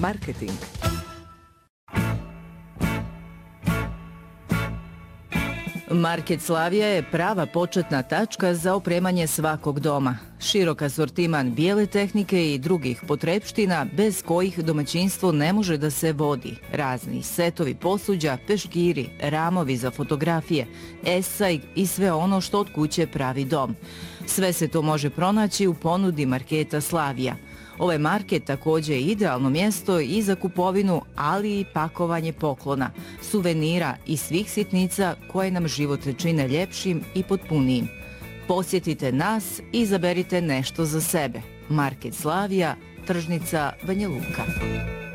Marketing. Market Slavija je prava početna tačka za opremanje svakog doma. Širok asortiman bijele tehnike i drugih potrepština bez kojih domaćinstvo ne može da se vodi. Razni setovi posuđa, peškiri, ramovi za fotografije, esajg i sve ono što od kuće pravi dom. Sve se to može pronaći u ponudi Marketa Slavija. Ovaj market također je idealno mjesto i za kupovinu, ali i pakovanje poklona, suvenira i svih sitnica koje nam život čine ljepšim i potpunijim. Posjetite nas i izaberite nešto za sebe. Market Slavija, tržnica Banja Luka.